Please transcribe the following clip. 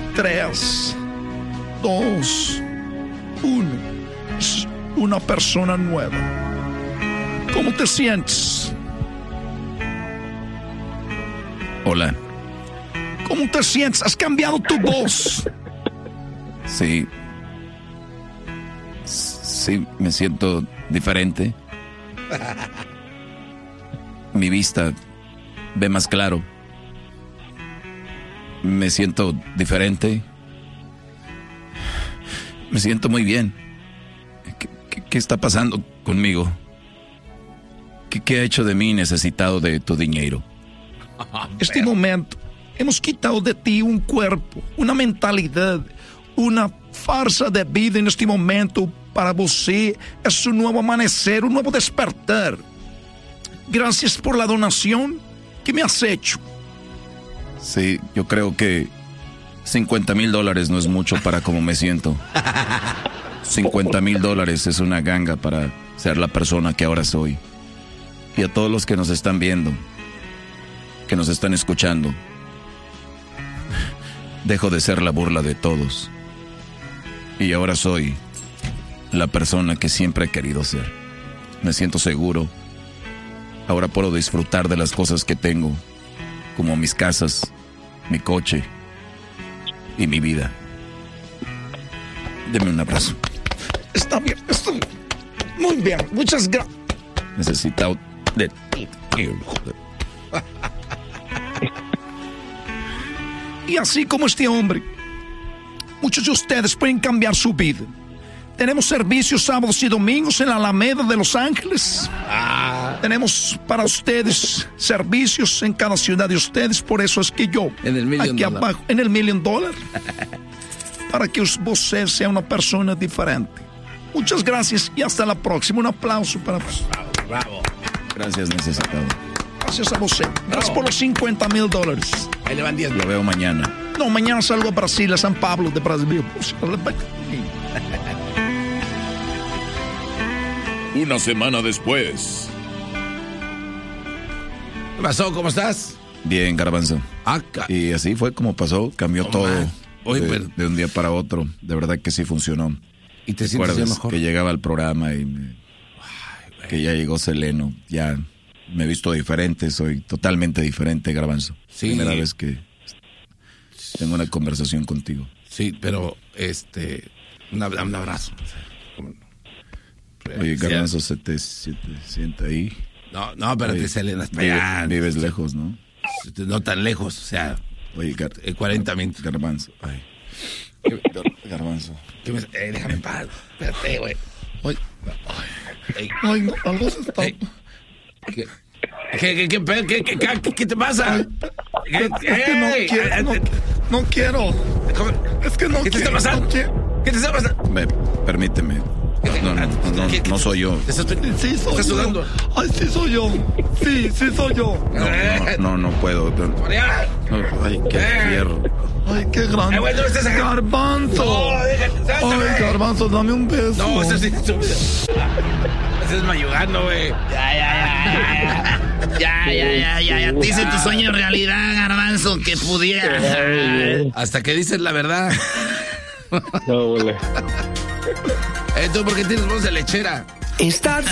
3, 2, 1. Una persona nueva. ¿Cómo te sientes? Hola. ¿Cómo te sientes? ¿Has cambiado tu voz? Sí. Sí, me siento diferente. Mi vista ve más claro. Me siento diferente. Me siento muy bien. ¿Qué está pasando conmigo? ¿Qué ha hecho de mí necesitado de tu dinero? Este momento, hemos quitado de ti un cuerpo, una mentalidad, una farsa de vida en este momento. Para você es un nuevo amanecer, un nuevo despertar. Gracias por la donación que me has hecho. Sí, yo creo que $50,000 no es mucho para cómo me siento. $50,000 es una ganga para ser la persona que ahora soy. Y a todos los que nos están viendo, que nos están escuchando, dejo de ser la burla de todos. Y ahora soy la persona que siempre he querido ser. Me siento seguro. Ahora puedo disfrutar de las cosas que tengo, como mis casas, mi coche y mi vida. Deme un abrazo. Está bien, está muy bien. Muchas gracias. Necesito de... Y así como este hombre, muchos de ustedes pueden cambiar su vida. Tenemos servicios sábados y domingos en la Alameda de Los Ángeles. Tenemos para ustedes servicios en cada ciudad de ustedes. Por eso es que yo, en el $1 million, aquí abajo, en el $1 million, para que usted sea una persona diferente. Muchas gracias y hasta la próxima. Un aplauso para vos. Bravo. Gracias, necesitado. Gracias a vos. Gracias por los $50,000. Ahí le van 10. Lo veo mañana. No, mañana salgo a Brasil, a San Pablo de Brasil. Una semana después. ¿Qué pasó? ¿Cómo estás? Bien, Garbanzo. Y así fue como pasó, cambió todo de un día para otro. De verdad que sí funcionó. ¿Y te sientes mejor? Que llegaba al programa y que ya llegó Seleno. Ya me he visto diferente, soy totalmente diferente, Garbanzo. Sí. Primera vez que tengo una conversación contigo. Sí, pero un abrazo. Oye, Garbanzo, se te sienta ahí. No, espérate, Selena, hasta allá. Vives lejos, ¿no? No tan lejos, o sea. Oye, 40 minutos. Garbanzo, ay. Garbanzo. Déjame en paz. Espérate, güey. Ay, no, algo se está... ¿Qué te pasa? Es que no quiero. Es que no quiero. ¿Qué te está pasando? ¿Qué te está pasando? Permíteme. No soy yo. Sí, soy ¿Estás yo. sudando? Ay, sí soy yo. Sí soy yo. No puedo. Ay, qué fierro. Ay, qué grande. Güey, no estés acá. Garbanzo. No, déjate. Ay, Garbanzo, dame un beso. No, eso sí. Estás mayugando, güey. Ya. Dice tu sueño realidad, Garbanzo, que pudiera. Hasta que dices la verdad. No, güey. ¿Tú por qué tienes voz de lechera? Estás